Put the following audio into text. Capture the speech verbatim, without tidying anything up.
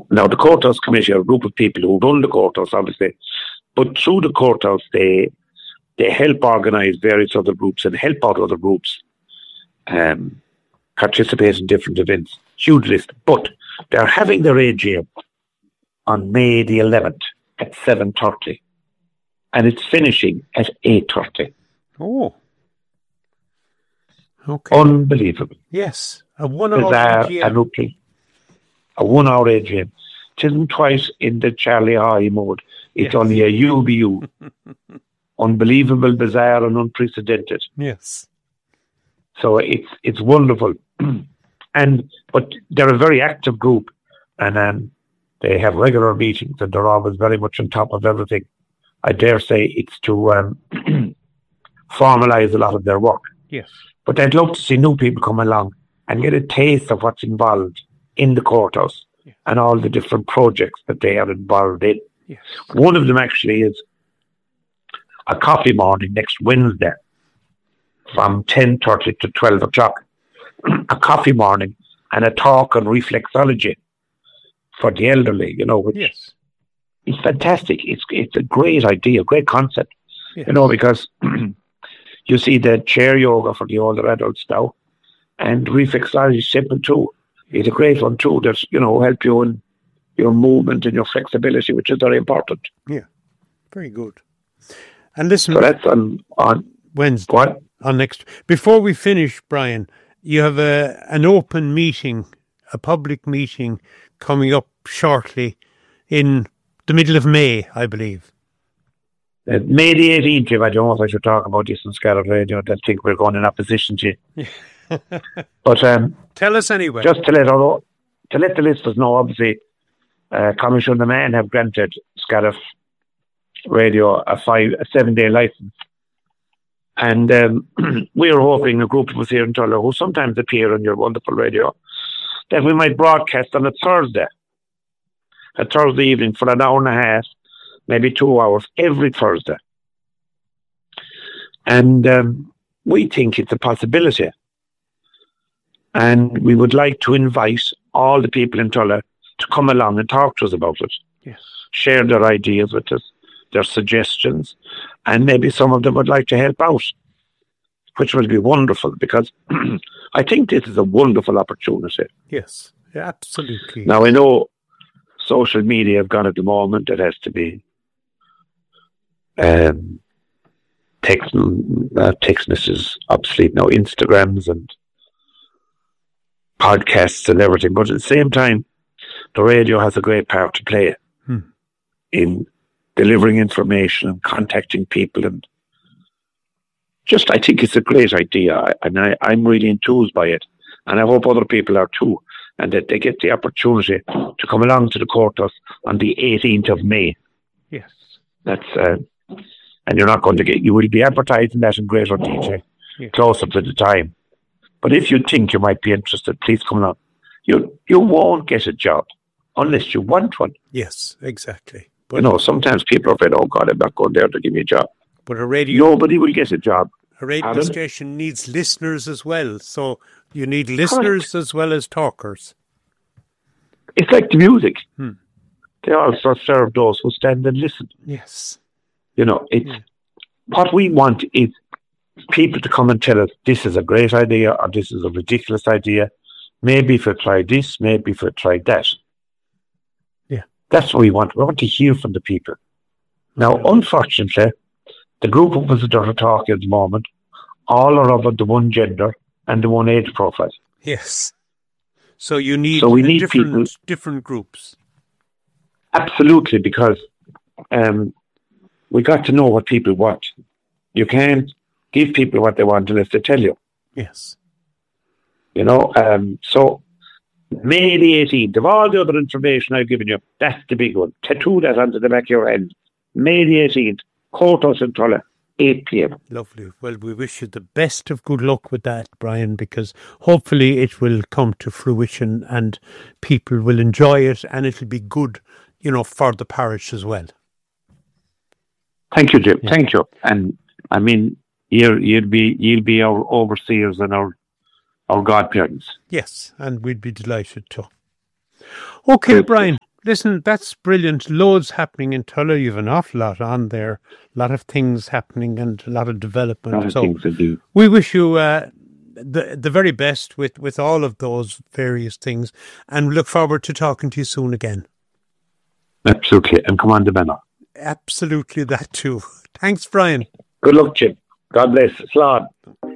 Now, the courthouse committee are a group of people who run the courthouse, obviously, but through the courthouse, they they help organise various other groups and help out other groups um, participate in different events. Huge list. But they're having their A G M on May the eleventh at seven thirty, and it's finishing at eight thirty. Oh. Okay. Unbelievable. Yes. A one-hour A G M. A one-hour A G M. It isn't twice in the Charlie High mode. It's yes. only a U B U. Unbelievable, bizarre, and unprecedented. Yes. So it's it's wonderful. and But they're a very active group, and um, they have regular meetings, and they're always very much on top of everything. I dare say it's to um, formalise a lot of their work. Yes. But I'd love to see new people come along and get a taste of what's involved in the courthouse yes. and all the different projects that they are involved in. Yes. One of them actually is a coffee morning next Wednesday from ten thirty to twelve o'clock. A coffee morning and a talk on reflexology for the elderly, you know, which yes. is fantastic. It's it's a great idea, great concept, yes. you know, because you see the chair yoga for the older adults now, and reflexology is simple too. It's a great one too. That's, you know, help you in your movement and your flexibility, which is very important. Yeah, very good. And listen, so that's on on Wednesday. What? On next. Before we finish, Brian, you have a an open meeting, a public meeting coming up shortly in the middle of May, I believe. Uh, May the eighteenth, if I don't know if I should talk about this on Scarlet Radio, I think we're going in opposition to you. But um, tell us anyway. Just to let our, to let the listeners know, obviously, uh, Commissioner the Man have granted Scarlet Radio a five, a seven-day license. And um, we are hoping a group of us here in Tulla, who sometimes appear on your wonderful radio, that we might broadcast on a Thursday, a Thursday evening for an hour and a half, maybe two hours, every Thursday. And um, we think it's a possibility. And we would like to invite all the people in Tulla to come along and talk to us about it. Yes. Share their ideas with us, their suggestions, and maybe some of them would like to help out, which will be wonderful, because I think this is a wonderful opportunity. Yes, absolutely. Now, I know social media have gone at the moment. It has to be um, text, uh, textness is obsolete now, Instagrams and podcasts and everything. But at the same time, the radio has a great part to play hmm. in delivering information and contacting people, and just I think it's a great idea, and I, I'm really enthused by it, and I hope other people are too, and that they get the opportunity to come along to the courthouse on the eighteenth of May. Yes, that's uh, and you're not going to get you will be advertising that in greater detail yes. closer to the time. But if you think you might be interested, please come along. You you won't get a job unless you want one. Yes, exactly. But you know, sometimes people are afraid, oh God, I'm not going there to give me a job. But a radio... Nobody will get a job. A radio Adam? station needs listeners as well. So you need listeners Correct. as well as talkers. It's like the music. Hmm. They also serve those who stand and listen. Yes. You know, it's yeah. what we want is people to come and tell us this is a great idea or this is a ridiculous idea. Maybe if we try this, maybe if we try that. That's what we want. We want to hear from the people. Now, unfortunately, the group of us that are talking at the moment, all are of the one gender and the one age profile. Yes. So you need, so we need different, people, different groups. Absolutely, because um, we got to know what people want. You can't give people what they want unless they tell you. Yes. You know, um, so... May the eighteenth, of all the other information I've given you, that's the big one. Tattoo that onto the back of your head. May the eighteenth, Courthouse in Tulla, eight p.m. Lovely. Well, we wish you the best of good luck with that, Brian, because hopefully it will come to fruition and people will enjoy it, and it'll be good, you know, for the parish as well. Thank you, Jim. Yeah. Thank you. And I mean, you'll, you'll be you'll be our overseers and our our godparents. Yes, and we'd be delighted to. Okay, Brian, listen, that's brilliant. Loads happening in Tulla. You've an awful lot on there. A lot of things happening and a lot of development. A lot of so things to do. We wish you uh, the the very best with, with all of those various things, and look forward to talking to you soon again. Absolutely. And come on the banner. Absolutely that too. Thanks, Brian. Good luck, Jim. God bless. Slán.